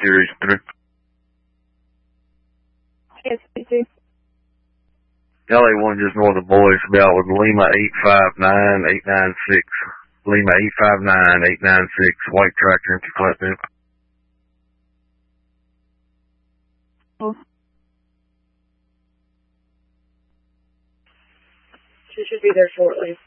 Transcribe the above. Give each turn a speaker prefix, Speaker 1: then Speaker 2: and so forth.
Speaker 1: Series 3.
Speaker 2: Yes, we do.
Speaker 1: LA1 just north of Boys about with Lima 859896. Lima 859896, white tractor empty flatbed.
Speaker 2: Oh. She should be there shortly.